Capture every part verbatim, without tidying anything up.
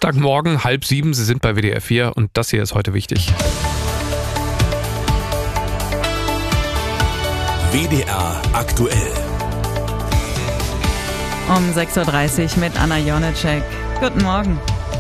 Dienstagmorgen, halb sieben, Sie sind bei W D R vier und das hier ist heute wichtig. W D R aktuell. Um sechs Uhr dreißig mit Anna Jonecek. Guten Morgen.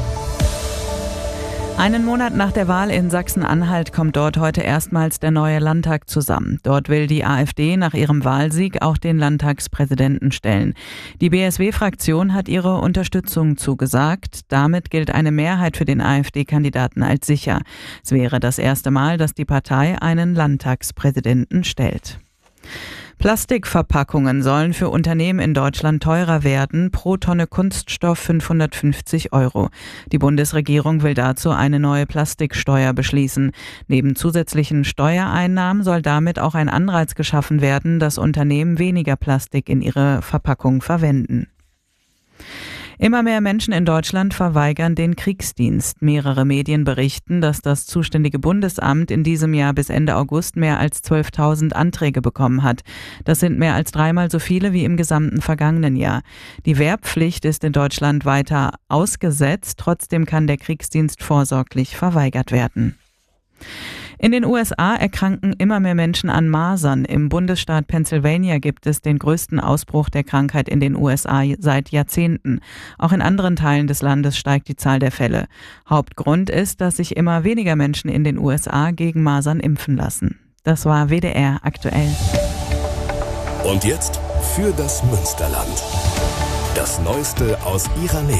Einen Monat nach der Wahl in Sachsen-Anhalt kommt dort heute erstmals der neue Landtag zusammen. Dort will die AfD nach ihrem Wahlsieg auch den Landtagspräsidenten stellen. Die B S W-Fraktion hat ihre Unterstützung zugesagt. Damit gilt eine Mehrheit für den AfD-Kandidaten als sicher. Es wäre das erste Mal, dass die Partei einen Landtagspräsidenten stellt. Plastikverpackungen sollen für Unternehmen in Deutschland teurer werden, pro Tonne Kunststoff fünfhundertfünfzig Euro. Die Bundesregierung will dazu eine neue Plastiksteuer beschließen. Neben zusätzlichen Steuereinnahmen soll damit auch ein Anreiz geschaffen werden, dass Unternehmen weniger Plastik in ihre Verpackung verwenden. Immer mehr Menschen in Deutschland verweigern den Kriegsdienst. Mehrere Medien berichten, dass das zuständige Bundesamt in diesem Jahr bis Ende August mehr als zwölftausend Anträge bekommen hat. Das sind mehr als dreimal so viele wie im gesamten vergangenen Jahr. Die Wehrpflicht ist in Deutschland weiter ausgesetzt. Trotzdem kann der Kriegsdienst vorsorglich verweigert werden. In den U S A erkranken immer mehr Menschen an Masern. Im Bundesstaat Pennsylvania gibt es den größten Ausbruch der Krankheit in den U S A seit Jahrzehnten. Auch in anderen Teilen des Landes steigt die Zahl der Fälle. Hauptgrund ist, dass sich immer weniger Menschen in den U S A gegen Masern impfen lassen. Das war W D R aktuell. Und jetzt für das Münsterland. Das Neueste aus ihrer Nähe.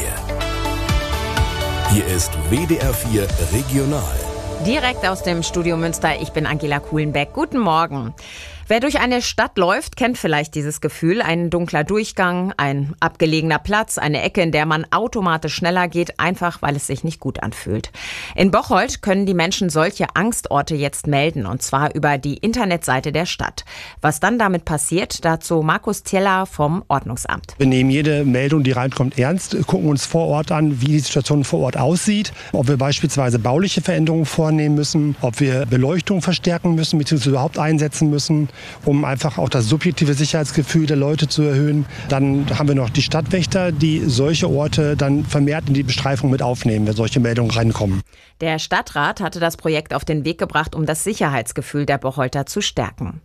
Hier ist W D R vier Regional. Direkt aus dem Studio Münster, ich bin Angela Kuhlenbeck. Guten Morgen. Wer durch eine Stadt läuft, kennt vielleicht dieses Gefühl. Ein dunkler Durchgang, ein abgelegener Platz, eine Ecke, in der man automatisch schneller geht, einfach weil es sich nicht gut anfühlt. In Bocholt können die Menschen solche Angstorte jetzt melden, und zwar über die Internetseite der Stadt. Was dann damit passiert, dazu Markus Tjeller vom Ordnungsamt. Wir nehmen jede Meldung, die reinkommt, ernst, gucken uns vor Ort an, wie die Situation vor Ort aussieht, ob wir beispielsweise bauliche Veränderungen vornehmen müssen, ob wir Beleuchtung verstärken müssen bzw. überhaupt einsetzen müssen, um einfach auch das subjektive Sicherheitsgefühl der Leute zu erhöhen. Dann haben wir noch die Stadtwächter, die solche Orte dann vermehrt in die Bestreifung mit aufnehmen, wenn solche Meldungen reinkommen. Der Stadtrat hatte das Projekt auf den Weg gebracht, um das Sicherheitsgefühl der Bocholter zu stärken.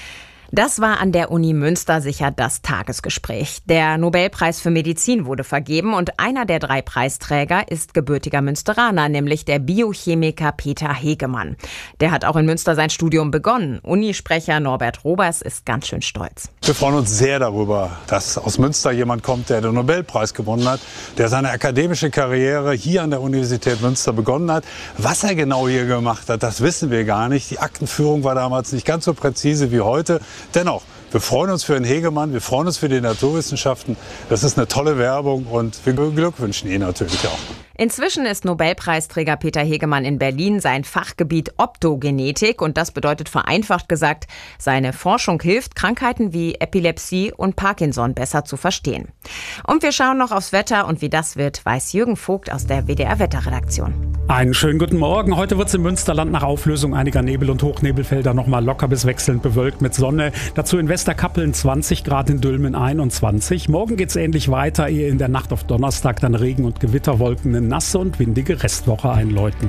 Das war an der Uni Münster sicher das Tagesgespräch. Der Nobelpreis für Medizin wurde vergeben und einer der drei Preisträger ist gebürtiger Münsteraner, nämlich der Biochemiker Peter Hegemann. Der hat auch in Münster sein Studium begonnen. Unisprecher Norbert Robers ist ganz schön stolz. Wir freuen uns sehr darüber, dass aus Münster jemand kommt, der den Nobelpreis gewonnen hat, der seine akademische Karriere hier an der Universität Münster begonnen hat. Was er genau hier gemacht hat, das wissen wir gar nicht. Die Aktenführung war damals nicht ganz so präzise wie heute. Dennoch, wir freuen uns für den Hegemann, wir freuen uns für die Naturwissenschaften. Das ist eine tolle Werbung und wir beglückwünschen ihn natürlich auch. Inzwischen ist Nobelpreisträger Peter Hegemann in Berlin. Sein Fachgebiet Optogenetik, und das bedeutet vereinfacht gesagt, seine Forschung hilft, Krankheiten wie Epilepsie und Parkinson besser zu verstehen. Und wir schauen noch aufs Wetter, und wie das wird, weiß Jürgen Vogt aus der W D R-Wetterredaktion. Einen schönen guten Morgen. Heute wird es im Münsterland nach Auflösung einiger Nebel- und Hochnebelfelder nochmal locker bis wechselnd bewölkt mit Sonne. Dazu in Westerkappeln zwanzig Grad, in Dülmen einundzwanzig. Morgen geht es ähnlich weiter, ehe in der Nacht auf Donnerstag dann Regen- und Gewitterwolken eine nasse und windige Restwoche einläuten.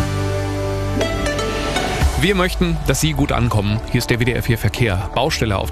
Wir möchten, dass Sie gut ankommen. Hier ist der W D R vier Verkehr. Baustelle auf